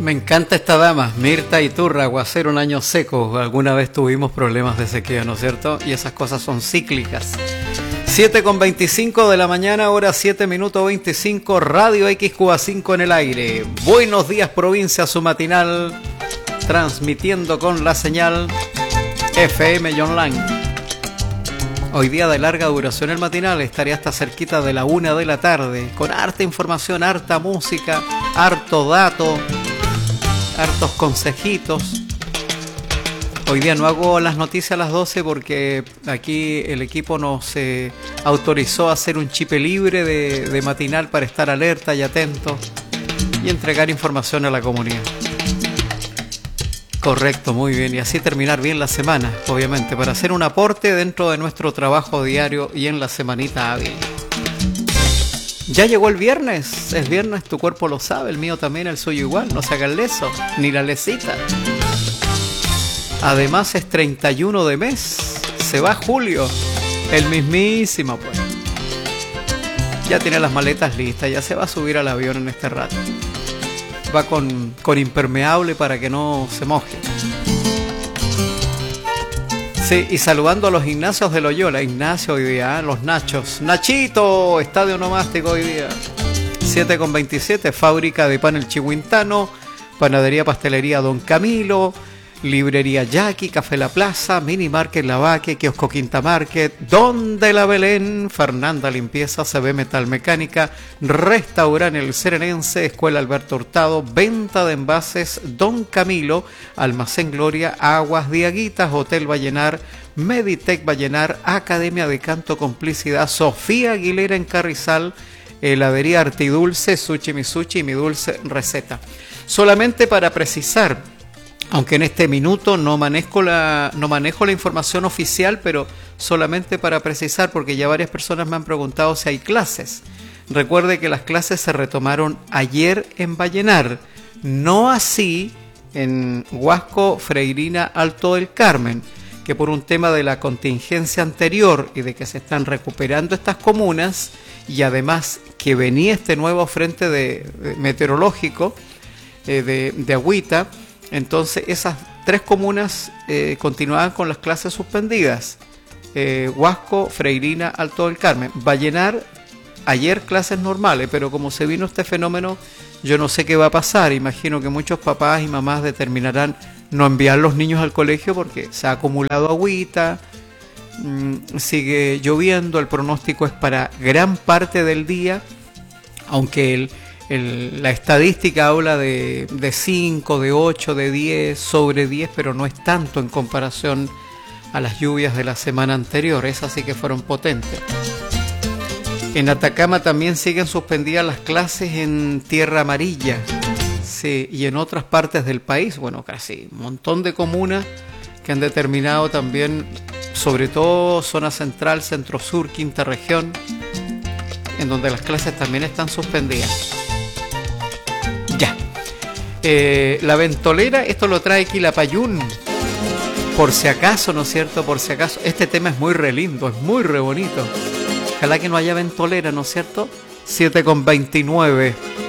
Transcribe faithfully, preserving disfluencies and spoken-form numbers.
Me encanta esta dama, Mirta Iturra, aguacero, un año seco. Alguna vez tuvimos problemas de sequía, ¿no es cierto? Y esas cosas son cíclicas. siete con veinticinco de la mañana, hora siete minutos veinticinco, Radio X Q A cinco en el aire. Buenos días, provincia, su matinal, transmitiendo con la señal F M y online. Hoy día de larga duración el matinal, estaré hasta cerquita de la una de la tarde, con harta información, harta música, harto dato, hartos consejitos. Hoy día no hago las noticias a las doce porque aquí el equipo nos eh, autorizó a hacer un chipe libre de, de matinal para estar alerta y atento y entregar información a la comunidad. Correcto, muy bien. Y así terminar bien la semana, obviamente, para hacer un aporte dentro de nuestro trabajo diario y en la semanita hábil. Ya llegó el viernes, es viernes, tu cuerpo lo sabe, el mío también, el suyo igual, no se hagan leso, ni la lesita. Además es treinta y uno de mes, se va julio, el mismísimo pues. Ya tiene las maletas listas, ya se va a subir al avión en este rato. Va con, con impermeable para que no se moje. Sí, y saludando a los Ignacios de Loyola. Ignacio hoy día, ¿eh? Los Nachos. Nachito, estadio nomástico hoy día. siete con veintisiete, fábrica de pan El Chihuintano, panadería, pastelería Don Camilo, librería Jackie, Café La Plaza, Mini Market La Vaque, Kiosco Quinta Market, Don de la Belén, Fernanda Limpieza, C B Metal Mecánica, Restaurante El Serenense, Escuela Alberto Hurtado, Venta de Envases Don Camilo, Almacén Gloria, Aguas Diaguitas, Hotel Vallenar, Meditec Vallenar, Academia de Canto Complicidad, Sofía Aguilera en Carrizal, Heladería Artidulce, Sushi Mi Sushi y Mi Dulce Receta. Solamente para precisar, aunque en este minuto no manejo la, no manejo la información oficial, pero solamente para precisar, porque ya varias personas me han preguntado si hay clases. Recuerde que las clases se retomaron ayer en Vallenar, no así en Huasco, Freirina, Alto del Carmen, que por un tema de la contingencia anterior y de que se están recuperando estas comunas, y además que venía este nuevo frente de, de meteorológico eh, de, de agüita. Entonces esas tres comunas eh, continuaban con las clases suspendidas. Eh, Huasco, Freirina, Alto del Carmen. Vallenar, ayer clases normales, pero como se vino este fenómeno, yo no sé qué va a pasar. Imagino que muchos papás y mamás determinarán no enviar los niños al colegio porque se ha acumulado agüita, mmm, sigue lloviendo, el pronóstico es para gran parte del día, aunque el... El, la estadística habla de, de cinco, de ocho, de diez, sobre diez, pero no es tanto en comparación a las lluvias de la semana anterior. Esas sí que fueron potentes. En Atacama también siguen suspendidas las clases en Tierra Amarilla. Sí, y en otras partes del país, bueno, casi un montón de comunas que han determinado también, sobre todo zona central, centro sur, quinta región, en donde las clases también están suspendidas. Ya. Eh, la ventolera, esto lo trae Quilapayún. Por si acaso, ¿no es cierto? Por si acaso. Este tema es muy re lindo, es muy re bonito. Ojalá que no haya ventolera, ¿no es cierto? siete con veintinueve.